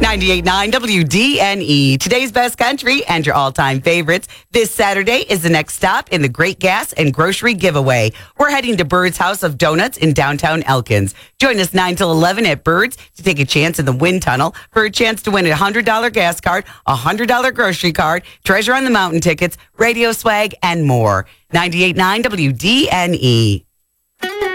98.9 WDNE, today's best country and your all-time favorites. This Saturday is the next stop in the Great Gas and Grocery Giveaway. We're heading to Bird's House of Donuts in downtown Elkins. Join us 9 till 11 at Bird's to take a chance in the wind tunnel for a chance to win a $100 gas card, a $100 grocery card, Treasure on the Mountain tickets, radio swag, and more. 98.9 WDNE.